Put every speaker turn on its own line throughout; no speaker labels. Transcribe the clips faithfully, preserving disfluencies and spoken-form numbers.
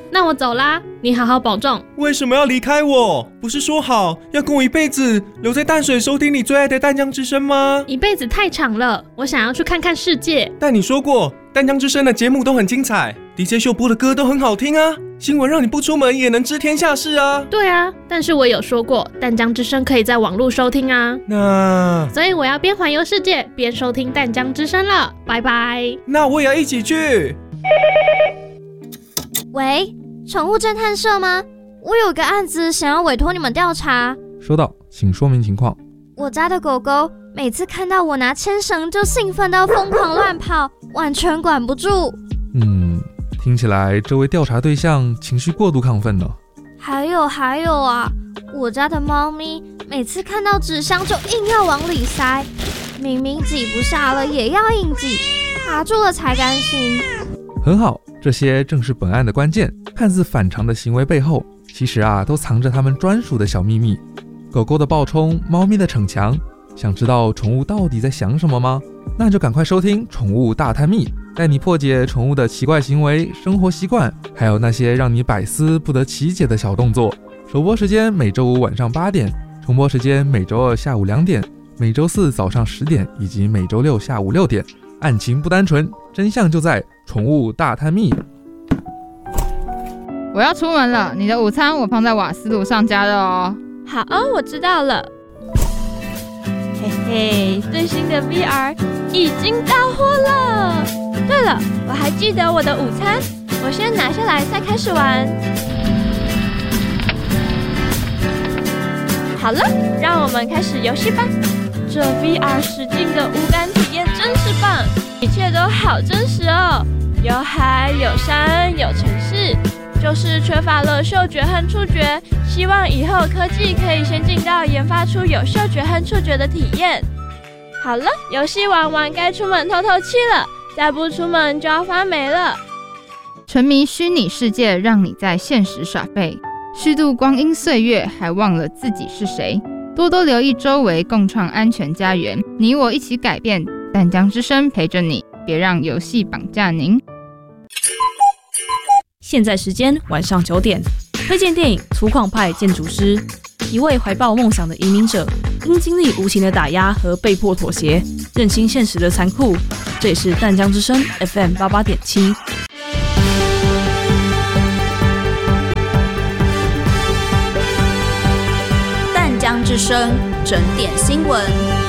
那我走啦，你好好保重。
为什么要离开我？不是说好要跟我一辈子留在淡水收听你最爱的淡江之声吗？
一辈子太长了，我想要去看看世界。
但你说过淡江之声的节目都很精彩， D J 秀播的歌都很好听啊，新闻让你不出门也能知天下事啊。
对啊，但是我有说过淡江之声可以在网络收听啊。
那
所以我要边环游世界边收听淡江之声了，拜拜。
那我也要一起去。
喂，宠物侦探社吗？我有个案子想要委托你们调查。
收到，请说明情况。
我家的狗狗每次看到我拿牵绳就兴奋到疯狂乱跑，完全管不住。
嗯，听起来这位调查对象情绪过度亢奋呢。
还有还有啊，我家的猫咪每次看到纸箱就硬要往里塞，明明挤不下了也要硬挤，卡住了才甘心。
很好，这些正是本案的关键。看似反常的行为背后，其实啊都藏着他们专属的小秘密。狗狗的暴冲，猫咪的逞强，想知道宠物到底在想什么吗？那就赶快收听《宠物大探秘》，带你破解宠物的奇怪行为、生活习惯，还有那些让你百思不得其解的小动作。首播时间每周五晚上八点，重播时间每周二下午两点，每周四早上十点，以及每周六下午六点。案情不单纯，真相就在《宠物大探秘》。
我要出门了，你的午餐我放在瓦斯炉上加热哦。
好哦，我知道了。嘿嘿，最新的 V R 已经到货了。对了，我还记得我的午餐，我先拿下来再开始玩。好了，让我们开始游戏吧。这 V R 实境的无感体验真是棒，一切都好真实哦，有海有山有城市，就是缺乏了嗅觉和触觉，希望以后科技可以先进到研发出有嗅觉和触觉的体验。好了，游戏玩完该出门透透气了，再不出门就要发霉了。
沉迷虚拟世界，让你在现实耍废，虚度光阴岁月，还忘了自己是谁。多多留意周围，共创安全家园。你我一起改变，淡江之声陪着你，别让游戏绑架您。
现在时间晚上九点，推荐电影《粗犷派建筑师》。一位怀抱梦想的移民者，因经历无情的打压和被迫妥协，认清现实的残酷。这也是淡江之声 F M 八八点七。
淡江之声整点新闻。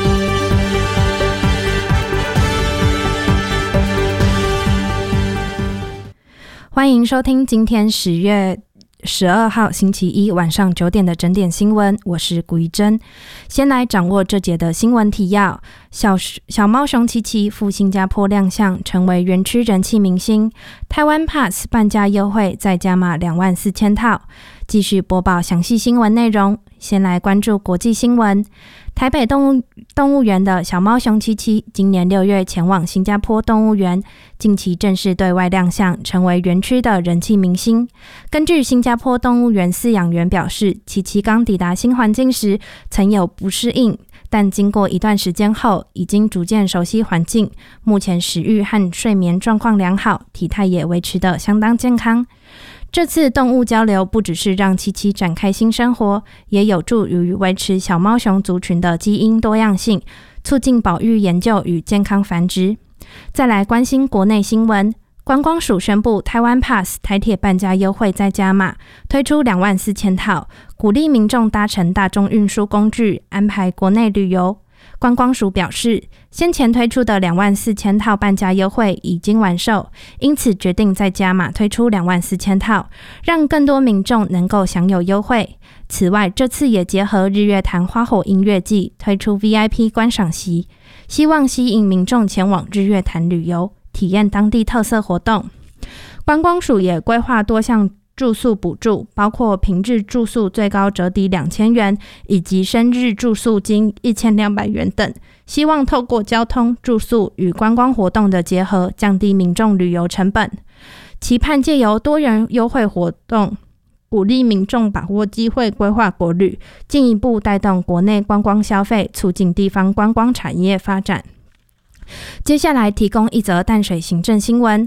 欢迎收听今天十月十二号星期一晚上九点的整点新闻，我是古一珍。先来掌握这节的新闻提要：小小猫熊琪琪赴新加坡亮相，成为园区人气明星。台湾 Pass 半价优惠，再加码两万四千套。继续播报详细新闻内容。先来关注国际新闻。台北动物动物园的小猫熊琪琪今年六月前往新加坡动物园，近期正式对外亮相，成为园区的人气明星。根据新加坡动物园饲养员表示，琪琪刚抵达新环境时曾有不适应，但经过一段时间后，已经逐渐熟悉环境，目前食欲和睡眠状况良好，体态也维持得相当健康。这次动物交流不只是让琪琪展开新生活，也有助于维持小猫熊族群的基因多样性，促进保育研究与健康繁殖。再来关心国内新闻，观光署宣布台湾 Pass 台铁半价优惠再加码，推出两万四千套，鼓励民众搭乘大众运输工具，安排国内旅游。观光署表示，先前推出的两万四千套半价优惠已经完售，因此决定再加码推出两万四千套，让更多民众能够享有优惠。此外，这次也结合日月潭花火音乐季，推出 V I P 观赏席，希望吸引民众前往日月潭旅游，体验当地特色活动。观光署也规划多项住宿补助，包括平日住宿最高折抵两千元，以及生日住宿金一千两百元等，希望透过交通、住宿与观光活动的结合，降低民众旅游成本。期盼借由多元优惠活动，鼓励民众把握机会规划国旅，进一步带动国内观光消费，促进地方观光产业发展。接下来提供一则淡水行政新闻。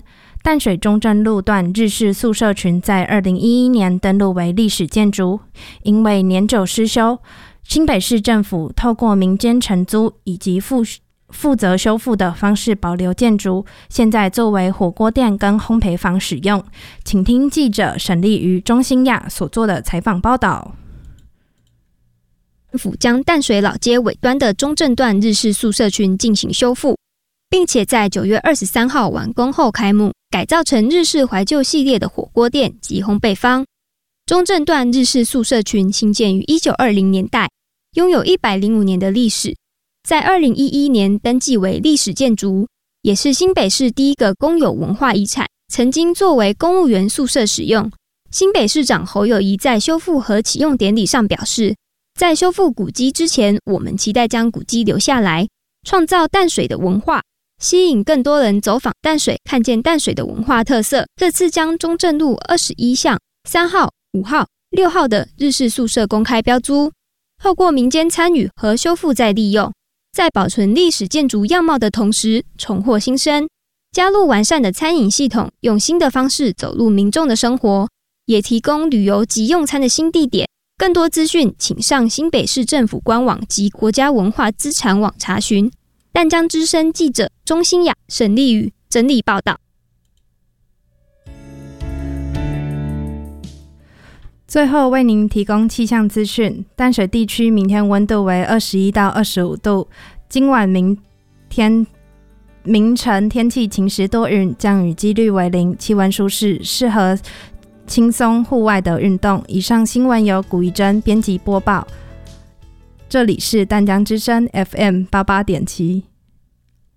淡水中正路段日式宿舍群在二零一一年登录为历史建筑，因为年久失修，新北市政府透过民间承租以及负负责修复的方式保留建筑，现在作为火锅店跟烘焙坊使用。请听记者沈丽瑜、钟欣雅所做的采访报道。
政府将淡水老街尾端的中正段日式宿舍群进行修复，并且在九月二十三号完工后开幕，改造成日式怀旧系列的火锅店及烘焙坊。中正段日式宿舍群兴建于一九二零年代，拥有一百零五年的历史，在二零一一年登记为历史建筑，也是新北市第一个公有文化遗产，曾经作为公务员宿舍使用。新北市长侯友宜在修复和启用典礼上表示，在修复古迹之前，我们期待将古迹留下来，创造淡水的文化，吸引更多人走访淡水，看见淡水的文化特色。这次将中正路二十一巷三号、五号、六号的日式宿舍公开标租，透过民间参与和修复再利用，在保存历史建筑样貌的同时重获新生，加入完善的餐饮系统，用新的方式走入民众的生活，也提供旅游及用餐的新地点。更多资讯请上新北市政府官网及国家文化资产网查询。淡江之声记者钟欣雅、沈丽瑜整理报道。
最后为您提供气象资讯，淡水地区明天温度为二十一到二十五度，今晚明天明晨天气晴时多云，降雨几率为零，气温舒适，适合轻松户外的运动。以上新闻由古怡珍编辑播报，这里是淡江之声 F M 八八点七。